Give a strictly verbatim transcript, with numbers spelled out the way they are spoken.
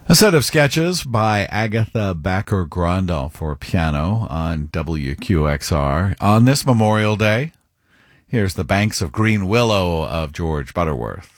A set of sketches by Agatha Backer-Grandal for piano on W Q X R. On this Memorial Day, here's The Banks of Green Willow of George Butterworth.